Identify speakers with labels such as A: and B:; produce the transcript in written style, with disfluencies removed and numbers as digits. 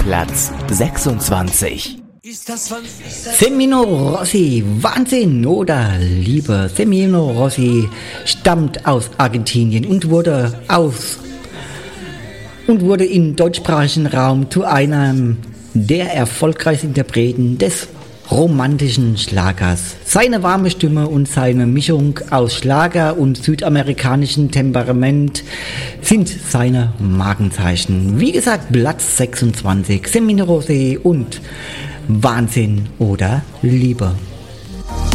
A: Platz 26.
B: Semino Rossi, Wahnsinn oder Liebe. Semino Rossi stammt aus Argentinien und wurde im deutschsprachigen Raum zu einem der erfolgreichsten Interpreten des romantischen Schlagers. Seine warme Stimme und seine Mischung aus Schlager und südamerikanischem Temperament sind seine Markenzeichen. Wie gesagt, Platz 26, Semino Rossi und Wahnsinn oder Liebe.